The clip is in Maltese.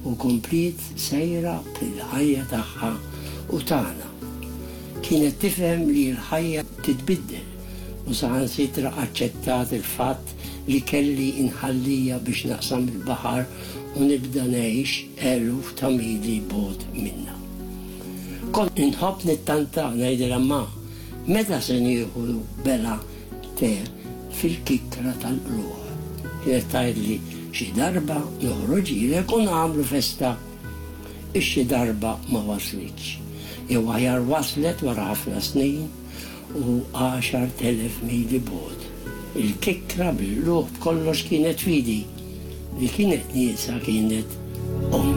u komplit sejra bil-ħajja tagħha u tagħna. Kienet tifhem li l-ħajja titbiddel u saħansitra aċċettat il-fatt li kelli inħallija biex naqsam il-baħar u nibda ngħix eluf ta' mili bogħod minnha. Kont inħobb nittanta ngħidilha ma meta se nieħu bela te fil-kikra tal-qluħ. Kienet tgħidli xi darba noħroġ ilek u nagħmlu festa. Ix-xi darba ma waslitx. Jew aħjar waslet wara ħafna snin u 10,000 mili bogħod. Il-kikra bil-qluħ kollox kienet fidi li kienet nieqsa kienet